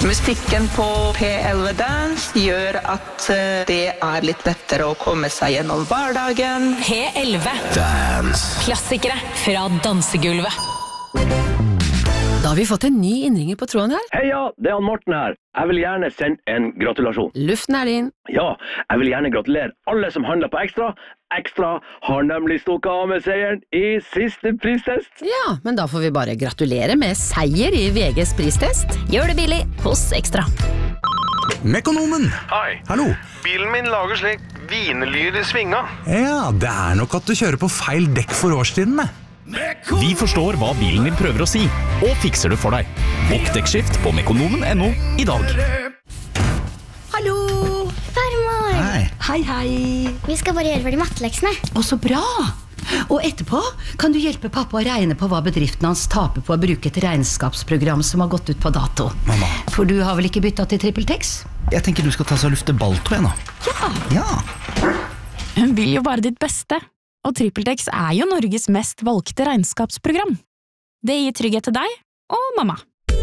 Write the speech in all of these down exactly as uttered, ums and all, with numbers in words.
Musikken på P elleve Dance gjør at det er litt lettere å komme seg gjennom hverdagen. P elleve Dance. Klassikere fra dansegulvet. Da har vi fått en ny innringer på tråden her. Heia, det er han Morten her. Jeg vil gjerne sende en gratulasjon. Luften er din. Ja, jeg vil gjerne gratulere alle som handler på Ekstra. Ekstra har nemlig stukket av med seieren i siste pristest. Ja, men da får vi bare gratulere med seier i V G's pristest. Gjør det billig hos Ekstra. Mekonomen. Hei. Hallo. Bilen min lager slik vinelyd i svinga. Ja, det er nok at du kjører på feil dekk for årstidene. Vi forstår hva bilen din prøver å si, og fikser det for deg. Bokk dekkskift på mekonomen punktum no i dag. Hallo! Farmor! Hei. Hei, hei. Vi skal bare gjøre ferdig matteleksene. Å, så bra! Og etterpå kan du hjelpe pappa å regne på hva bedriften hans taper på å bruke et regnskapsprogram som har gått ut på dato. Mamma. For du har vel ikke byttet til TrippelTex? Jeg tenker du skal ta seg og lufte balltå igjen nå. Ja! Ja. Hun vil jo bare ditt beste. Og TrippelTex er jo Norges mest valgte regnskapsprogram. Det gir trygghet til deg og mamma.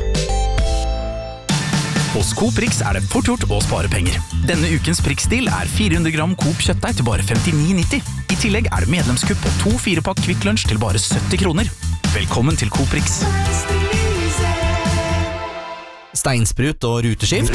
Hos Coop Rix er det fort gjort å spare penger. Denne ukens Prix-deal er fire hundre gram Coop kjøttdeig til bare femtini nitti. I tillegg er det medlemskupp på to fire-pakk Kvikk Lunsj til bare sytti kroner. Velkommen til Coop Rix. Steinsprut og ruteskift.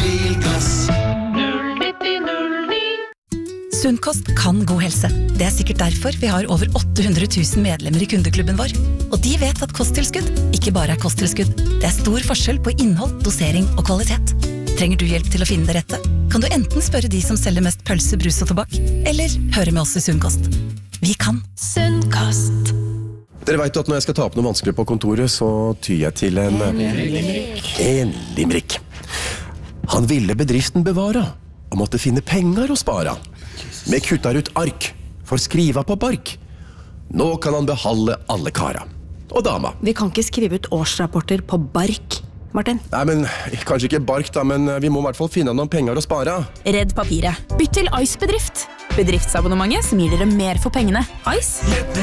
Sunnkost kan god helse. Det er sikkert derfor vi har over åtte hundre tusen medlemmer i kundeklubben vår. Og de vet at kosttilskudd ikke bare er kosttilskudd. Det er stor forskjell på innhold, dosering og kvalitet. Trenger du hjelp til å finne det rette? Kan du enten spørre de som selger mest pølse, brus og tobakk, eller høre med oss i Sunnkost. Vi kan. Sunnkost. Dere vet at når jeg skal ta opp noe vanskelig på kontoret, så tyr jeg til en... En limerick. En limerick. Han ville bedriften bevare, og måtte finne penger å spare. Vi kuttar ut ark, for skriva på bark. Nå kan han beholde alle kara. Og dama. Vi kan ikke skrive ut årsrapporter på bark, Martin. Nei, men kanskje ikke bark da, men vi må i hvert fall finne noen penger å spare. Redd papiret. Bytt til Ice Bedrift. Bedriftsabonnementet som gir dere mer for pengene. Ice.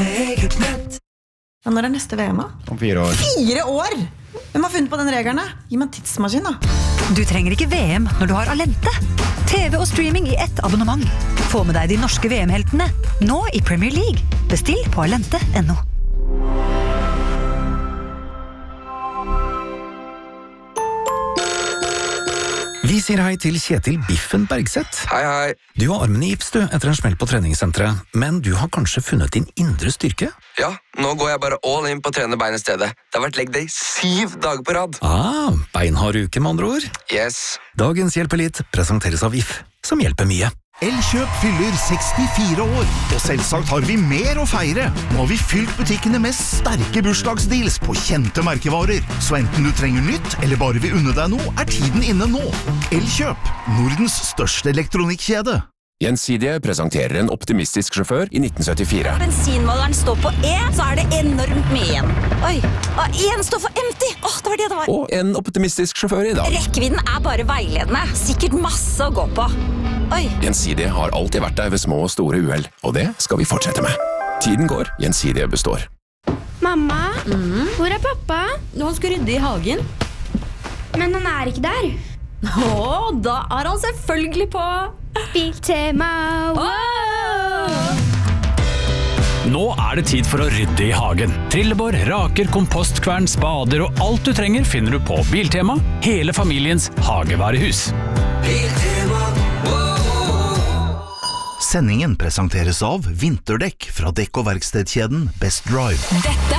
Ja, når er neste V M da? Om fire år. Fire år? Hvem har funnet på den regelen da? Gi meg en tidsmaskin da. Du trenger ikke V M når du har Alente. T V og streaming i ett abonnement. Få med deg de norske V M-heltene, nå i Premier League. Bestill på alente punktum no. Vi sier hei til Kjetil Biffen Bergseth. Hei, hei. Du har armen i gips du, etter en smell på treningssenteret, men du har kanskje funnet din indre styrke? Ja, nå går jeg bare all in på å trene bein i stedet. Det har vært leg day syv dager på rad. Ah, beinhard uke med andre ord. Yes. Dagens Hjelpelitt presenteres av V I F, som hjelper mye. Elkjøp fyller sekstifire år, og selvsagt har vi mer å feire. Nå har vi fylt butikkene med sterke bursdagsdeals på kjente merkevarer. Så enten du trenger nytt, eller bare vil unne deg noe, er tiden inne nå. Elkjøp, Nordens største elektronikkjede. Gjensidige presenterer en optimistisk sjåfør i nitten syttifire. Bensinmåleren står på E, så er det enormt mye igjen. Oi, og en står for empty. Åh, det var det det var. Og en optimistisk sjåfør i dag. Rekkevidden er bare veiledende. Sikkert masse å gå på. Oi. Gjensidige har alltid vært der ved små og store uheld, og det skal vi fortsette med. Tiden går, Gjensidige består. Mamma, Mm. hvor er pappa? Han skal rydde i hagen. Men han er ikke der. Åh, da er han selvfølgelig på Biltema. Nå er det tid for å rydde i hagen. Trillebår, raker, kompostkvern, spader og alt du trenger finner du på Biltema, hele familiens hagevarehus. Sendingen presenteres av vinterdekk fra dekk- og verkstedkjeden Best Drive. Dette